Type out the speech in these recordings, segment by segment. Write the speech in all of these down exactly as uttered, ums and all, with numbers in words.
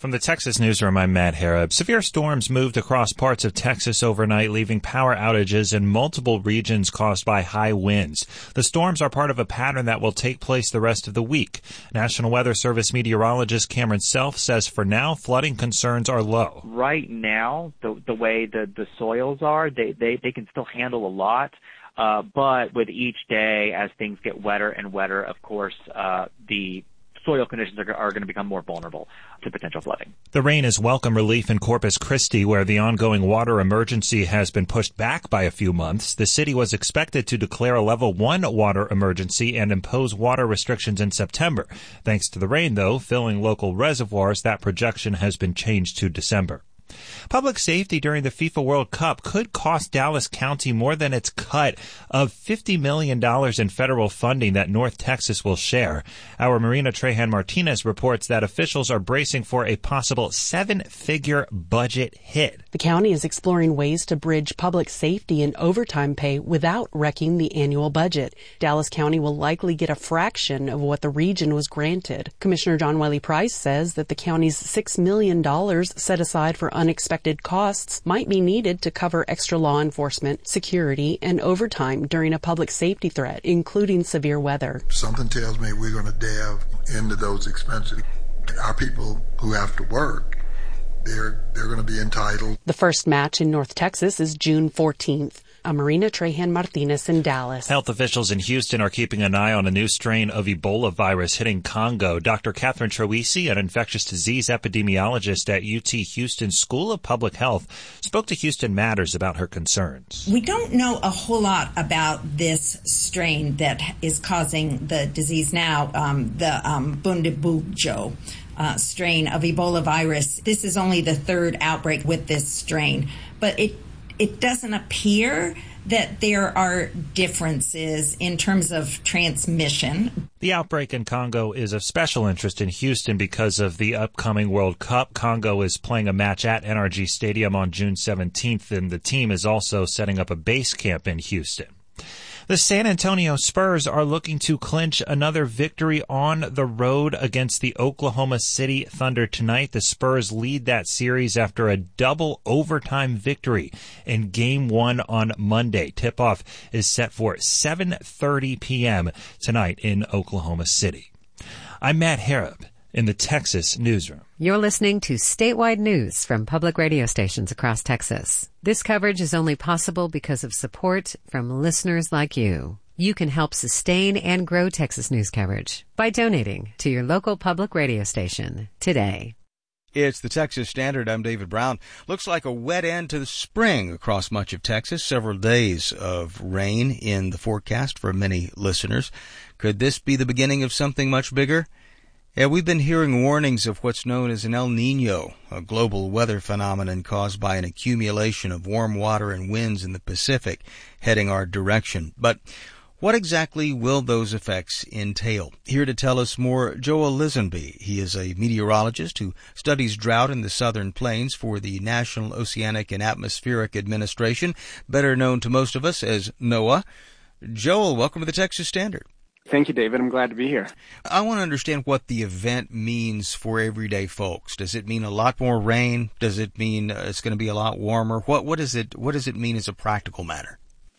From the Texas Newsroom, I'm Matt Harrop. Severe storms moved across parts of Texas overnight, leaving power outages in multiple regions caused by high winds. The storms are part of a pattern that will take place the rest of the week. National Weather Service meteorologist Cameron Self says for now, flooding concerns are low. Right now, the, the way the, the soils are, they, they, they can still handle a lot. Uh, but with each day, as things get wetter and wetter, of course, uh, the soil conditions are, are going to become more vulnerable to potential flooding. The rain is welcome relief in Corpus Christi, where the ongoing water emergency has been pushed back by a few months. The city was expected to declare a level one water emergency and impose water restrictions in September. Thanks to the rain, though, filling local reservoirs, that projection has been changed to December. Public safety during the FIFA World Cup could cost Dallas County more than its cut of fifty million dollars in federal funding that North Texas will share. Our Marina Trahan Martinez reports that officials are bracing for a possible seven-figure budget hit. The county is exploring ways to bridge public safety and overtime pay without wrecking the annual budget. Dallas County will likely get a fraction of what the region was granted. Commissioner John Wiley Price says that the county's six million dollars set aside for unexpected costs might be needed to cover extra law enforcement, security, and overtime during a public safety threat, including severe weather. Something tells me we're going to delve into those expenses. Our people who have to work, they're they're going to be entitled. The first match in North Texas is June fourteenth. I'm Marina Trahan Martinez in Dallas. Health officials in Houston are keeping an eye on a new strain of Ebola virus hitting Congo. Doctor Catherine Troisi, an infectious disease epidemiologist at U T Houston School of Public Health, spoke to Houston Matters about her concerns. We don't know a whole lot about this strain that is causing the disease now, um, the um, Bundibugyo uh, strain of Ebola virus. This is only the third outbreak with this strain, but it It doesn't appear that there are differences in terms of transmission. The outbreak in Congo is of special interest in Houston because of the upcoming World Cup. Congo is playing a match at N R G Stadium on June seventeenth, and the team is also setting up a base camp in Houston. The San Antonio Spurs are looking to clinch another victory on the road against the Oklahoma City Thunder tonight. The Spurs lead that series after a double overtime victory in Game one on Monday. Tip-off is set for seven thirty p.m. tonight in Oklahoma City. I'm Matt Harrop in the Texas Newsroom. You're listening to statewide news from public radio stations across Texas. This coverage is only possible because of support from listeners like you. You can help sustain and grow Texas news coverage by donating to your local public radio station today. It's the Texas Standard. I'm David Brown. Looks like a wet end to the spring across much of Texas. Several days of rain in the forecast for many listeners. Could this be the beginning of something much bigger? Yeah, we've been hearing warnings of what's known as an El Niño, a global weather phenomenon caused by an accumulation of warm water and winds in the Pacific heading our direction. But what exactly will those effects entail? Here to tell us more, Joel Lisenby. He is a meteorologist who studies drought in the southern plains for the National Oceanic and Atmospheric Administration, better known to most of us as NOAA. Joel, welcome to the Texas Standard. Thank you, David. I'm glad to be here. I want to understand what the event means for everyday folks. Does it mean a lot more rain? Does it mean it's going to be a lot warmer? What what does it what does it mean as a practical matter?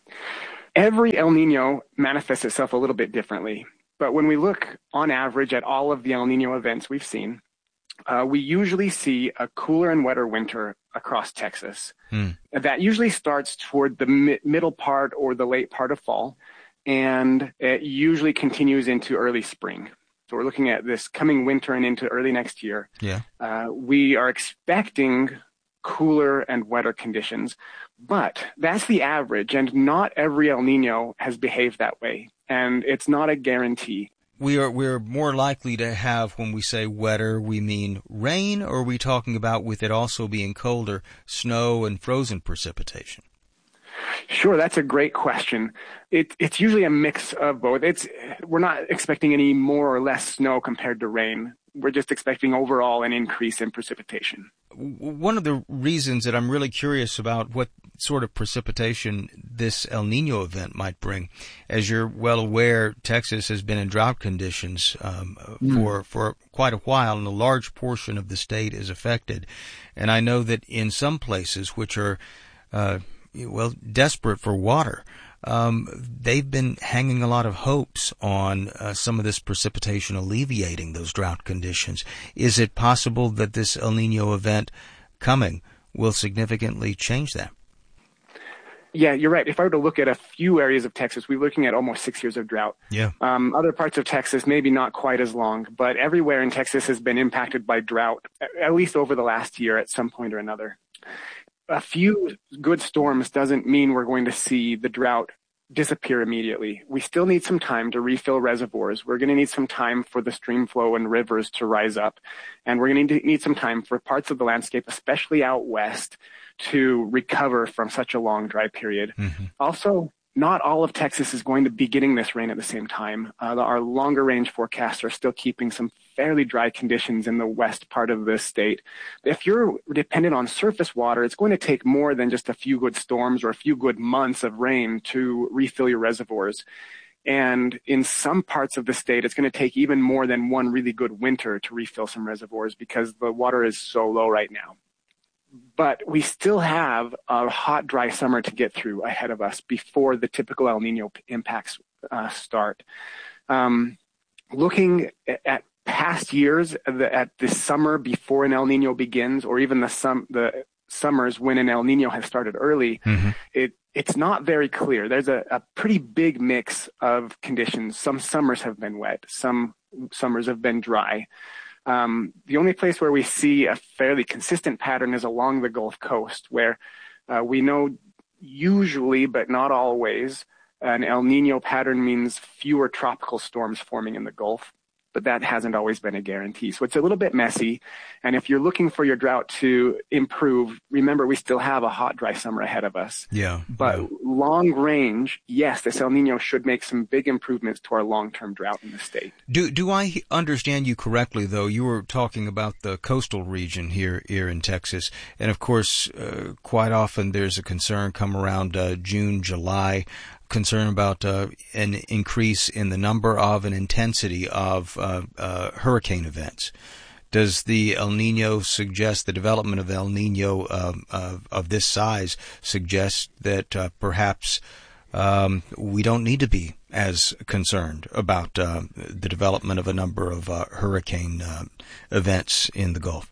Every El Niño manifests itself a little bit differently. But when we look on average at all of the El Niño events we've seen, uh, we usually see a cooler and wetter winter across Texas. Hmm. That usually starts toward the mi- middle part or the late part of fall. And it usually continues into early spring. So we're looking at this coming winter and into early next year. Yeah. Uh, we are expecting cooler and wetter conditions, but that's the average, and not every El Niño has behaved that way, and it's not a guarantee. We are we're more likely to have, when we say wetter, we mean rain, or are we talking about with it also being colder, snow and frozen precipitation? Sure, that's a great question. It, it's usually a mix of both. It's we're not expecting any more or less snow compared to rain. We're just expecting overall an increase in precipitation. One of the reasons that I'm really curious about what sort of precipitation this El Nino event might bring. As you're well aware, Texas has been in drought conditions um, mm. for for quite a while, and a large portion of the state is affected. And I know that in some places which are, uh, well, desperate for water, um, they've been hanging a lot of hopes on uh, some of this precipitation alleviating those drought conditions. Is it possible that this El Nino event coming will significantly change that? Yeah, you're right. If I were to look at a few areas of Texas, we're looking at almost six years of drought. Yeah. Um, other parts of Texas, maybe not quite as long, but everywhere in Texas has been impacted by drought, at least over the last year at some point or another. A few good storms doesn't mean we're going to see the drought disappear immediately. We still need some time to refill reservoirs. We're going to need some time for the stream flow and rivers to rise up. And we're going to need some time for parts of the landscape, especially out west, to recover from such a long dry period. Mm-hmm. Also, not all of Texas is going to be getting this rain at the same time. Uh, our longer range forecasts are still keeping some fairly dry conditions in the west part of the state. If you're dependent on surface water, it's going to take more than just a few good storms or a few good months of rain to refill your reservoirs. And in some parts of the state, it's going to take even more than one really good winter to refill some reservoirs because the water is so low right now. But we still have a hot, dry summer to get through ahead of us before the typical El Nino impacts uh, start. Um, looking at past years, at the summer before an El Nino begins, or even the, sum, the summers when an El Nino has started early, mm-hmm. it it's not very clear. There's a, a pretty big mix of conditions. Some summers have been wet. Some summers have been dry. Um, the only place where we see a fairly consistent pattern is along the Gulf Coast, where uh, we know usually, but not always, an El Nino pattern means fewer tropical storms forming in the Gulf. But that hasn't always been a guarantee. So it's a little bit messy. And if you're looking for your drought to improve, remember we still have a hot, dry summer ahead of us. Yeah. But yeah. long range, yes, this El Nino should make some big improvements to our long-term drought in the state. Do do I understand you correctly, though? You were talking about the coastal region here, here in Texas. And, of course, uh, quite often there's a concern come around uh, June, July, concern about uh, an increase in the number of and intensity of uh, uh, hurricane events. Does the El Nino suggest, the development of El Nino uh, uh, of this size suggest that uh, perhaps um, we don't need to be as concerned about uh, the development of a number of uh, hurricane uh, events in the Gulf?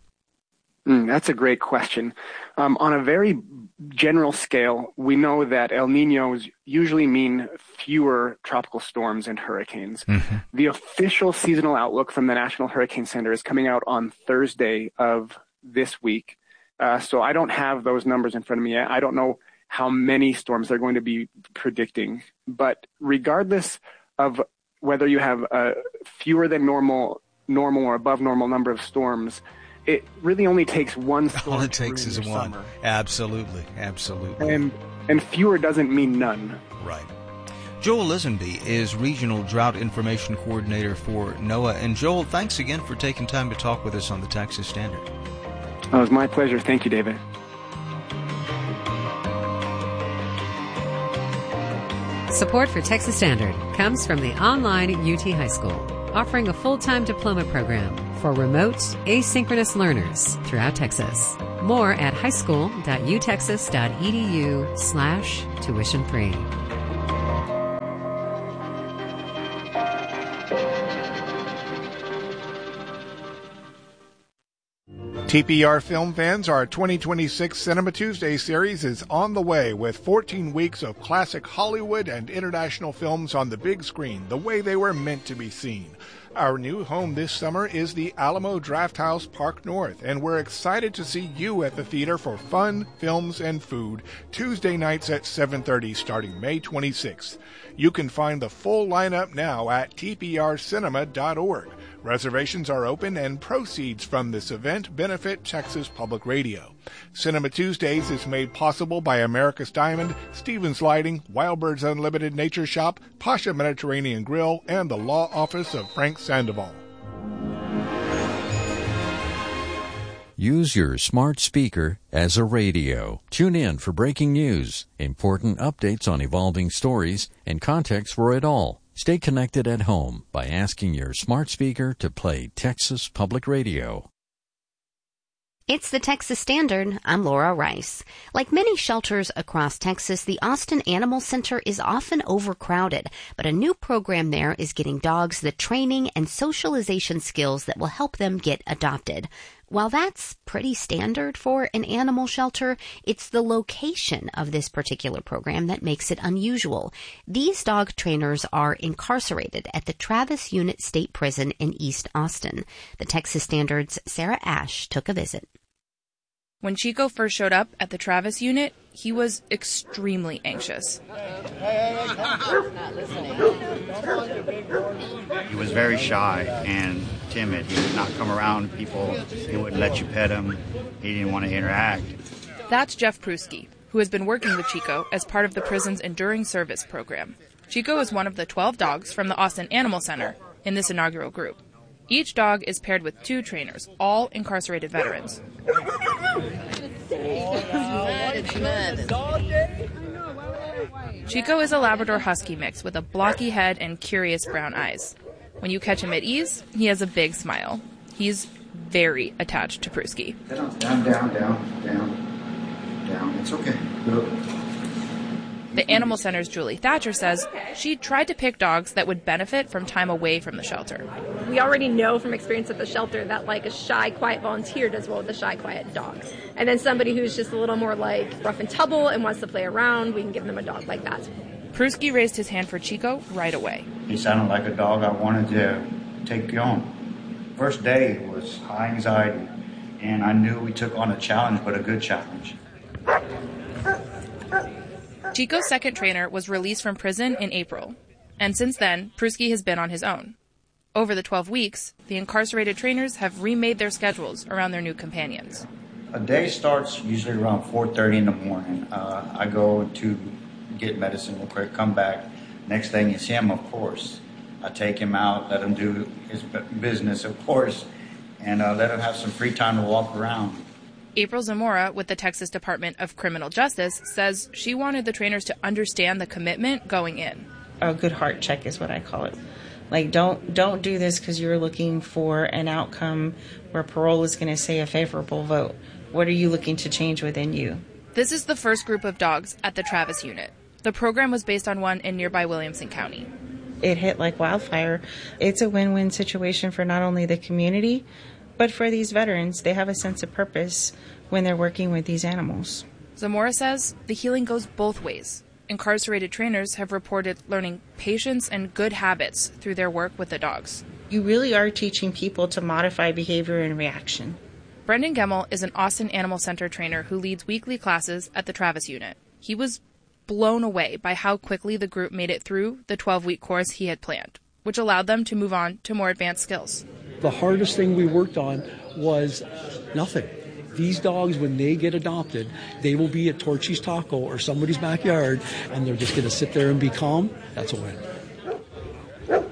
Mm, that's a great question. Um, on a very general scale, we know that El Niños usually mean fewer tropical storms and hurricanes. Mm-hmm. The official seasonal outlook from the National Hurricane Center is coming out on Thursday of this week. Uh, so I don't have those numbers in front of me yet. I don't know how many storms they're going to be predicting. But regardless of whether you have a fewer than normal, normal or above normal number of storms, it really only takes one storm. All it takes is one. Summer. Absolutely, absolutely. And and fewer doesn't mean none. Right. Joel Lisenby is Regional Drought Information Coordinator for NOAA. And Joel, thanks again for taking time to talk with us on the Texas Standard. Oh, it was my pleasure. Thank you, David. Support for Texas Standard comes from the online U T High School, offering a full-time diploma program for remote, asynchronous learners throughout Texas. More at highschool.utexas.edu slash tuition free. T P R film fans, our twenty twenty-six Cinema Tuesday series is on the way with fourteen weeks of classic Hollywood and international films on the big screen, the way they were meant to be seen. Our new home this summer is the Alamo Drafthouse Park North, and we're excited to see you at the theater for fun, films, and food Tuesday nights at seven thirty starting May twenty-sixth. You can find the full lineup now at t p r cinema dot org. Reservations are open and proceeds from this event benefit Texas Public Radio. Cinema Tuesdays is made possible by America's Diamond, Stevens Lighting, Wild Birds Unlimited Nature Shop, Pasha Mediterranean Grill, and the law office of Frank Sandoval. Use your smart speaker as a radio. Tune in for breaking news, important updates on evolving stories, and context for it all. Stay connected at home by asking your smart speaker to play Texas Public Radio. It's the Texas Standard. I'm Laura Rice. Like many shelters across Texas, the Austin Animal Center is often overcrowded, but a new program there is getting dogs the training and socialization skills that will help them get adopted. While that's pretty standard for an animal shelter, it's the location of this particular program that makes it unusual. These dog trainers are incarcerated at the Travis Unit State Prison in East Austin. The Texas Standard's Sarah Ash took a visit. When Chico first showed up at the Travis Unit, he was extremely anxious. He was very shy and timid. He would not come around people. He wouldn't let you pet him. He didn't want to interact. That's Jeff Pruski, who has been working with Chico as part of the prison's Enduring Service program. Chico is one of the twelve dogs from the Austin Animal Center in this inaugural group. Each dog is paired with two trainers, all incarcerated veterans. Chico is a Labrador Husky mix with a blocky head and curious brown eyes. When you catch him at ease, he has a big smile. He's very attached to Pruski. Down, down, down, down, down, down. It's okay. Look. The Animal Center's Julie Thatcher says she tried to pick dogs that would benefit from time away from the shelter. We already know from experience at the shelter that like a shy, quiet volunteer does well with a shy, quiet dog. And then somebody who's just a little more like rough and tumble and wants to play around, we can give them a dog like that. Pruski raised his hand for Chico right away. He sounded like a dog I wanted to take on. First day was high anxiety, and I knew we took on a challenge, but a good challenge. Chico's second trainer was released from prison in April, and since then, Pruski has been on his own. Over the twelve weeks, the incarcerated trainers have remade their schedules around their new companions. A day starts usually around four thirty in the morning. Uh, I go to get medicine real quick, come back. Next thing is him, of course. I take him out, let him do his business, of course, and uh, let him have some free time to walk around. April Zamora with the Texas Department of Criminal Justice says she wanted the trainers to understand the commitment going in. A good heart check is what I call it. Like, don't don't do this because you're looking for an outcome where parole is going to say a favorable vote. What are you looking to change within you? This is the first group of dogs at the Travis Unit. The program was based on one in nearby Williamson County. It hit like wildfire. It's a win-win situation for not only the community, but for these veterans. They have a sense of purpose when they're working with these animals. Zamora says the healing goes both ways. Incarcerated trainers have reported learning patience and good habits through their work with the dogs. You really are teaching people to modify behavior and reaction. Brendan Gemmel is an Austin Animal Center trainer who leads weekly classes at the Travis Unit. He was blown away by how quickly the group made it through the twelve-week course he had planned, which allowed them to move on to more advanced skills. The hardest thing we worked on was nothing. These dogs, when they get adopted, they will be at Torchy's Taco or somebody's backyard, and they're just going to sit there and be calm. That's a win.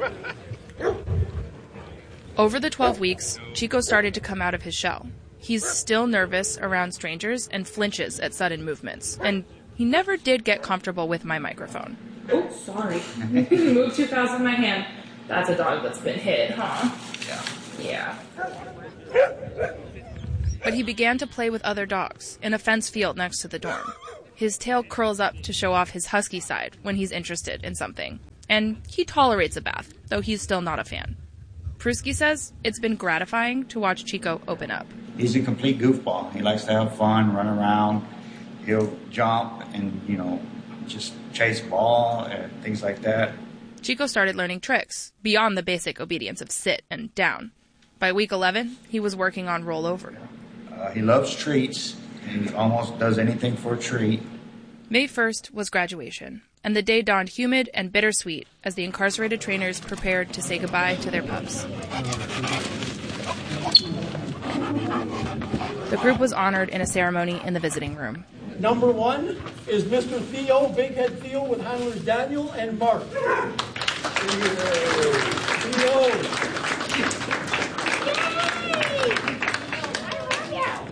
Over the twelve weeks, Chico started to come out of his shell. He's still nervous around strangers and flinches at sudden movements, and he never did get comfortable with my microphone. Oh, sorry. Moved too fast with my hand. That's a dog that's been hit, huh? Yeah. Yeah. But he began to play with other dogs in a fence field next to the dorm. His tail curls up to show off his husky side when he's interested in something. And he tolerates a bath, though he's still not a fan. Pruski says it's been gratifying to watch Chico open up. He's a complete goofball. He likes to have fun, run around. He'll jump and, you know, just chase ball and things like that. Chico started learning tricks beyond the basic obedience of sit and down. By week eleven, he was working on rollover. Uh, he loves treats, and he almost does anything for a treat. May first was graduation, and the day dawned humid and bittersweet as the incarcerated trainers prepared to say goodbye to their pups. The group was honored in a ceremony in the visiting room. Number one is Mister Theo, Big Head Theo, with handlers Daniel and Mark. Theo.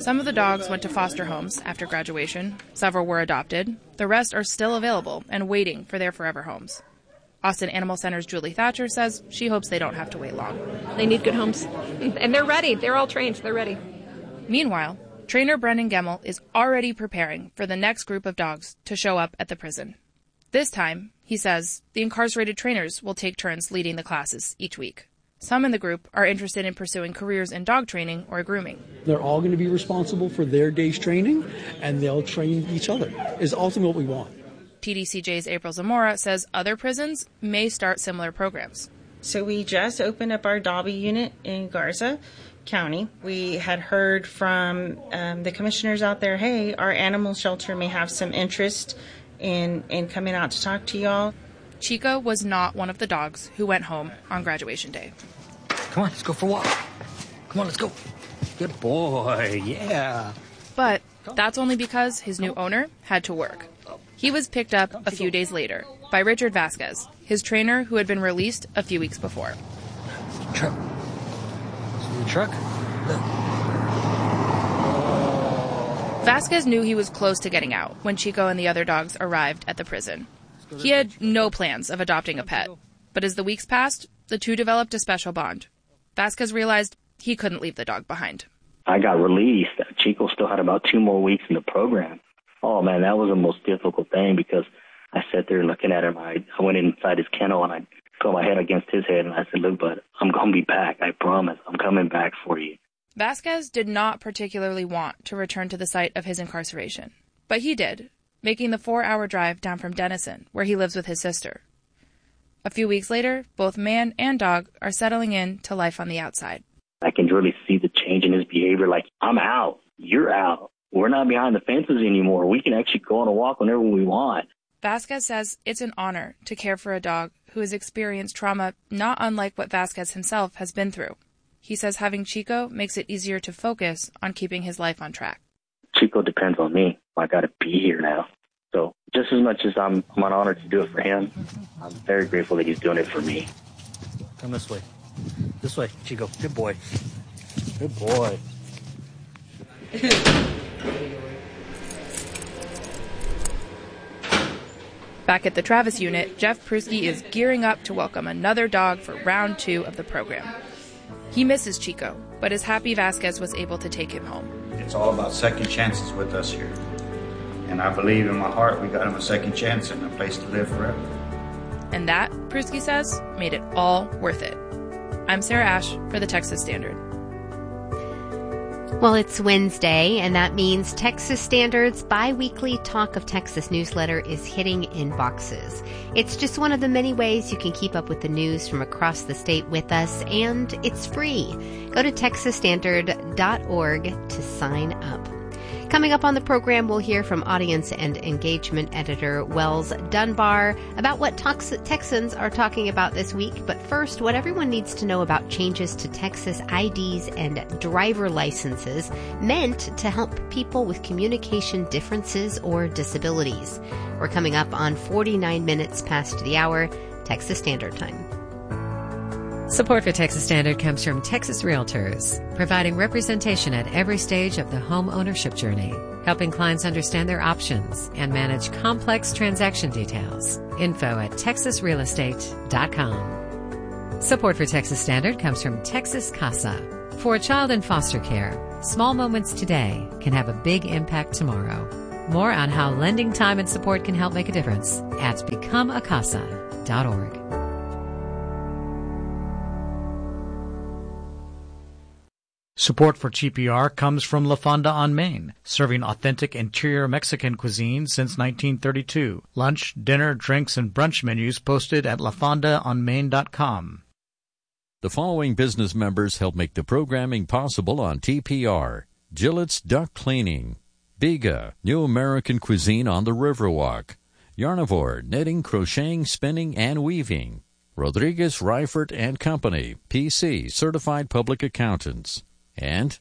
Some of the dogs went to foster homes after graduation. Several were adopted. The rest are still available and waiting for their forever homes. Austin Animal Center's Julie Thatcher says she hopes they don't have to wait long. They need good homes. And they're ready. They're all trained. They're ready. Meanwhile, trainer Brendan Gemmel is already preparing for the next group of dogs to show up at the prison. This time, he says, the incarcerated trainers will take turns leading the classes each week. Some in the group are interested in pursuing careers in dog training or grooming. They're all going to be responsible for their day's training, and they'll train each other, is ultimately what we want. T D C J's April Zamora says other prisons may start similar programs. So we just opened up our Dobby unit in Garza County. We had heard from um, the commissioners out there, hey, our animal shelter may have some interest in, in coming out to talk to y'all. Chico was not one of the dogs who went home on graduation day. Come on, let's go for a walk. Come on, let's go. Good boy, yeah. But that's only because his new owner had to work. He was picked up a few days later by Richard Vasquez, his trainer who had been released a few weeks before. Truck. See the truck? Look. Vasquez knew he was close to getting out when Chico and the other dogs arrived at the prison. He had no plans of adopting a pet, but as the weeks passed, the two developed a special bond. Vasquez realized he couldn't leave the dog behind. I got released. Chico still had about two more weeks in the program. Oh, man, that was the most difficult thing because I sat there looking at him. I, I went inside his kennel, and I put my head against his head, and I said, look, bud, I'm going to be back. I promise. I'm coming back for you. Vasquez did not particularly want to return to the site of his incarceration, but he did, making the four-hour drive down from Denison, where he lives with his sister. A few weeks later, both man and dog are settling in to life on the outside. I can really see the change in his behavior. Like, I'm out. You're out. We're not behind the fences anymore. We can actually go on a walk whenever we want. Vasquez says it's an honor to care for a dog who has experienced trauma not unlike what Vasquez himself has been through. He says having Chico makes it easier to focus on keeping his life on track. Chico depends on me. I got to be here now. So just as much as I'm, I'm honored to do it for him, I'm very grateful that he's doing it for me. Come this way. This way, Chico. Good boy. Good boy. Back at the Travis unit, Jeff Prusky is gearing up to welcome another dog for round two of the program. He misses Chico, but is happy Vasquez was able to take him home. It's all about second chances with us here. And I believe in my heart we got him a second chance and a place to live forever. And that, Prusky says, made it all worth it. I'm Sarah Ash for the Texas Standard. Well, it's Wednesday, and that means Texas Standard's bi-weekly Talk of Texas newsletter is hitting inboxes. It's just one of the many ways you can keep up with the news from across the state with us, and it's free. Go to texas standard dot org to sign up. Coming up on the program, we'll hear from audience and engagement editor Wells Dunbar about what Tex- Texans are talking about this week. But first, what everyone needs to know about changes to Texas I Ds and driver licenses meant to help people with communication differences or disabilities. We're coming up on forty-nine minutes past the hour, Texas Standard Time. Support for Texas Standard comes from Texas Realtors, providing representation at every stage of the home ownership journey, helping clients understand their options and manage complex transaction details. Info at texas real estate dot com. Support for Texas Standard comes from Texas Casa. For a child in foster care, small moments today can have a big impact tomorrow. More on how lending time and support can help make a difference at become a casa dot org. Support for T P R comes from La Fonda on Main, serving authentic interior Mexican cuisine since nineteen thirty-two. Lunch, dinner, drinks, and brunch menus posted at la fonda on main dot com. The following business members help make the programming possible on T P R. Gillett's Duck Cleaning, Biga, New American Cuisine on the Riverwalk, Yarnivore, Knitting, Crocheting, Spinning, and Weaving, Rodriguez, Reifert and Company, P C, Certified Public Accountants, and